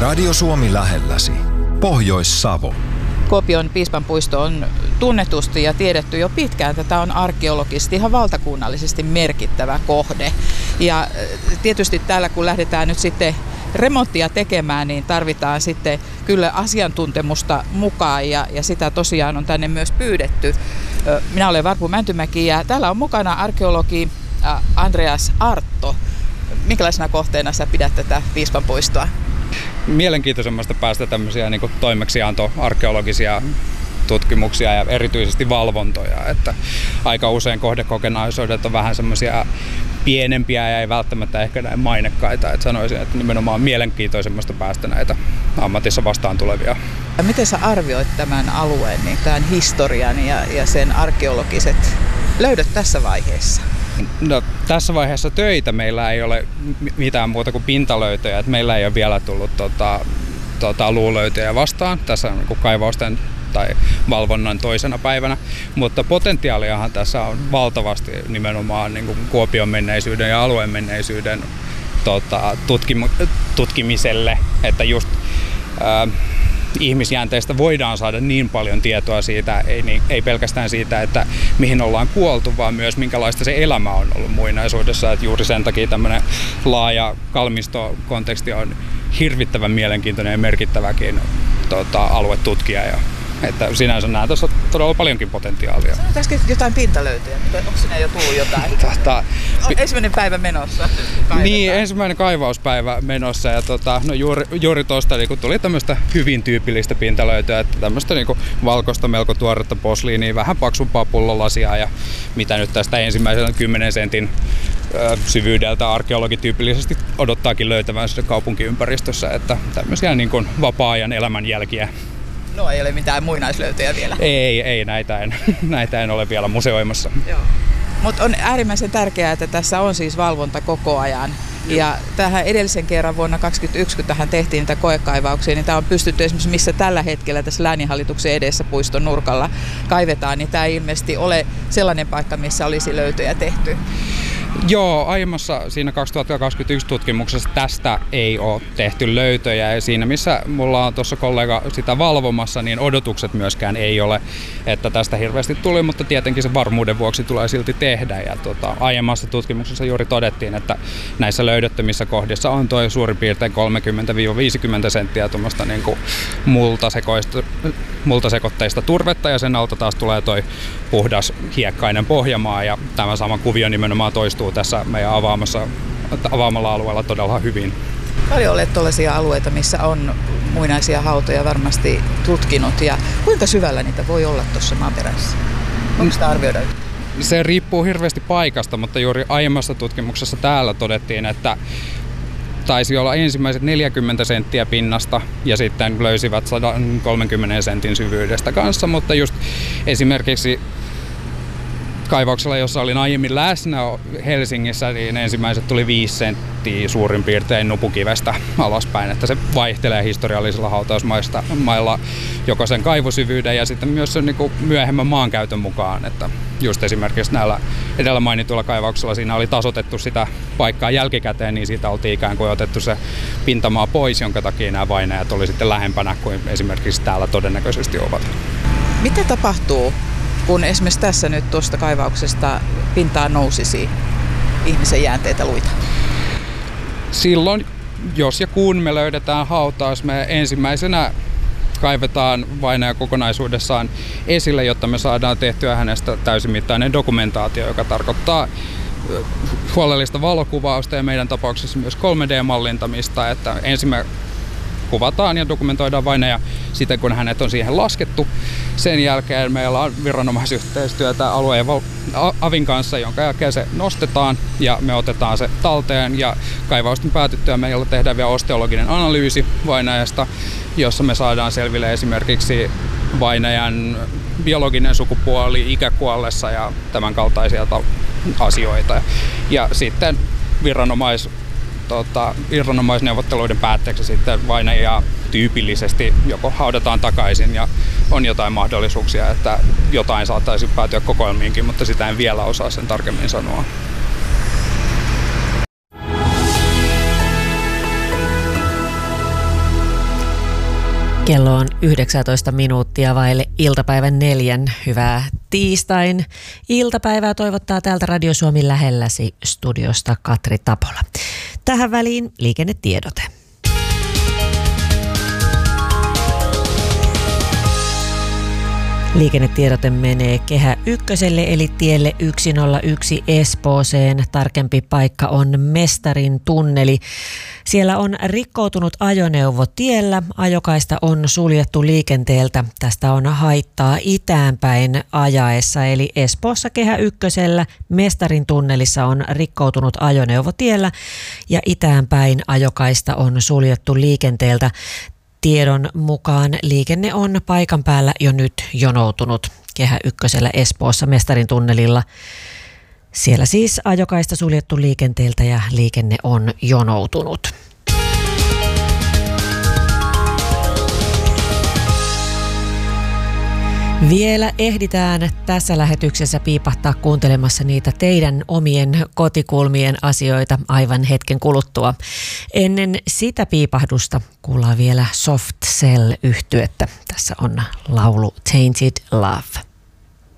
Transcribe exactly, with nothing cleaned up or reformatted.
Radio Suomi lähelläsi. Pohjois-Savo. Kuopion piispanpuisto on tunnetusti ja tiedetty jo pitkään. Tätä on arkeologisesti ihan valtakunnallisesti merkittävä kohde. Ja tietysti täällä kun lähdetään nyt sitten remonttia tekemään, niin tarvitaan sitten kyllä asiantuntemusta mukaan ja, ja sitä tosiaan on tänne myös pyydetty. Minä olen Varpu Mäntymäki ja täällä on mukana arkeologi Andreas Artto. Minkälaisena kohteena sä pidät tätä piispanpuistoa? Mielenkiintoisemmasta päästä tämmöisiä niin kuin toimeksiantoarkeologisia tutkimuksia ja erityisesti valvontoja, että aika usein kohdekokonaisuudet on vähän semmoisia pienempiä ja ei välttämättä ehkä näin mainekkaita, että sanoisin, että nimenomaan mielenkiintoisemmasta päästä näitä ammatissa vastaan tulevia. Ja miten sä arvioit tämän alueen, niin tämän historian ja, ja sen arkeologiset löydöt tässä vaiheessa? No, tässä vaiheessa töitä meillä ei ole mitään muuta kuin pintalöytöjä, että meillä ei ole vielä tullut tota, tota, luulöytöjä vastaan tässä on niin kaivausten tai valvonnan toisena päivänä, mutta potentiaaliahan tässä on valtavasti nimenomaan niin kuin Kuopion menneisyyden ja alueen menneisyyden tota, tutkimu- tutkimiselle, että just ää, ihmisjänteistä voidaan saada niin paljon tietoa siitä, ei, niin, ei pelkästään siitä, että mihin ollaan kuoltu, vaan myös minkälaista se elämä on ollut muinaisuudessa. Että juuri sen takia tämmöinen laaja kalmistokonteksti on hirvittävän mielenkiintoinen ja merkittäväkin tota, aluetutkija. Ja, että sinänsä näen tässä todella paljonkin potentiaalia. Sanoit äsken jotain pintalöytöjä, mutta onko sinä jo tullut jotain? Tota, on ensimmäinen päivä menossa. Kaivetaan. Niin, ensimmäinen kaivauspäivä menossa. Ja tota, no juuri, juuri tuosta niin tuli tämmöistä hyvin tyypillistä pintalöytöä, että tämmöistä niin valkoista melko tuoretta posliinia, vähän paksumpaa pullolasia ja mitä nyt tästä ensimmäisen kymmenen sentin ö, syvyydeltä arkeologi tyypillisesti odottaakin löytävänsä kaupunkiympäristössä, että tämmöisiä niin kuin vapaa-ajan elämänjälkiä. No ei ole mitään muinaislöytöjä vielä. Ei, ei näitä, en, näitä en ole vielä museoimassa. Mutta on äärimmäisen tärkeää, että tässä on siis valvonta koko ajan. Joo. Ja tähän edellisen kerran vuonna kaksituhattakaksikymmentäyksi, kun tähän tehtiin niitä koekaivauksia, niin tämä on pystytty esimerkiksi missä tällä hetkellä tässä lääninhallituksen edessä puiston nurkalla kaivetaan, niin tämä ei ilmeisesti ole sellainen paikka, missä olisi löytöjä tehty. Joo, aiemmassa siinä kaksituhattakaksikymmentäyksi tutkimuksessa tästä ei ole tehty löytöjä ja siinä missä mulla on tuossa kollega sitä valvomassa, niin odotukset myöskään ei ole, että tästä hirveästi tuli, mutta tietenkin se varmuuden vuoksi tulee silti tehdä ja tota, aiemmassa tutkimuksessa juuri todettiin, että näissä löydettömissä kohdissa on tuo suurin piirtein kolmekymmentä viisikymmentä senttiä tuommoista niin kuin multasekoitteista turvetta ja sen alta taas tulee toi puhdas hiekkainen pohjamaa ja tämä sama kuvio nimenomaan toistuu tässä meidän avaamassa, avaamalla alueella todella hyvin. Paljon olet tuollaisia alueita, missä on muinaisia hautoja varmasti tutkinut ja kuinka syvällä niitä voi olla tuossa maaperässä? Onko sitä arvioida? Se riippuu hirveästi paikasta, mutta juuri aiemmassa tutkimuksessa täällä todettiin, että taisi olla ensimmäiset neljäkymmentä senttiä pinnasta ja sitten löysivät sata kolmekymmentä sentin syvyydestä kanssa, mutta just esimerkiksi kaivauksella, jossa olin aiemmin läsnä Helsingissä, niin ensimmäiset tuli viisi senttiä suurin piirtein nupukivestä alaspäin, että se vaihtelee historiallisilla hautausmailla joko sen kaivosyvyyden ja sitten myös sen niin kuin myöhemmän maankäytön mukaan, että just esimerkiksi näillä edellä mainituilla kaivauksilla siinä oli tasoitettu sitä paikkaa jälkikäteen, niin siitä oltiin ikään kuin otettu se pintamaa pois, jonka takia nämä vainajat oli sitten lähempänä kuin esimerkiksi täällä todennäköisesti ovat. Mitä tapahtuu, kun esimerkiksi tässä nyt tuosta kaivauksesta pintaan nousisi ihmisen jäänteitä luita? Silloin, jos ja kun me löydetään hautaus, me ensimmäisenä kaivetaan vainaja kokonaisuudessaan esille, jotta me saadaan tehtyä hänestä täysimittainen dokumentaatio, joka tarkoittaa huolellista valokuvausta ja meidän tapauksessa myös kolme D-mallintamista, että ensin me kuvataan ja dokumentoidaan vainaja siten, kun hänet on siihen laskettu. Sen jälkeen meillä on viranomaisyhteistyötä alueen avin kanssa, jonka jälkeen se nostetaan ja me otetaan se talteen ja kaivausten päätyttyä meillä tehdään vielä osteologinen analyysi vainajasta, jossa me saadaan selville esimerkiksi vainajan biologinen sukupuoli, ikä kuollessa ja tämän kaltaisia asioita. Ja sitten viranomais Tota, viranomaisneuvotteluiden päätteeksi sitten vainajia tyypillisesti joko haudataan takaisin ja on jotain mahdollisuuksia, että jotain saattaisi päätyä kokoelmiinkin, mutta sitä en vielä osaa sen tarkemmin sanoa. Kello on yhdeksäntoista minuuttia vaille iltapäivän neljän. Hyvää tiistain iltapäivää toivottaa täältä Radio Suomi lähelläsi studiosta Katri Tapola. Tähän väliin liikennetiedote. Liikennetiedote menee Kehä ykköselle eli tielle yksi nolla yksi Espooseen. Tarkempi paikka on Mestarin tunneli. Siellä on rikkoutunut ajoneuvo tiellä. Ajokaista on suljettu liikenteeltä. Tästä on haittaa itäänpäin ajaessa. Eli Espoossa Kehä ykkösellä Mestarin tunnelissa on rikkoutunut ajoneuvo tiellä ja itäänpäin ajokaista on suljettu liikenteeltä. Tiedon mukaan liikenne on paikan päällä jo nyt jonoutunut Kehä ykkösellä Espoossa Mestarin tunnelilla. Siellä siis ajokaista suljettu liikenteeltä ja liikenne on jonoutunut. Vielä ehditään tässä lähetyksessä piipahtaa kuuntelemassa niitä teidän omien kotikulmien asioita aivan hetken kuluttua. Ennen sitä piipahdusta kuullaan vielä Soft Cell -yhtyettä. Tässä on laulu Tainted Love.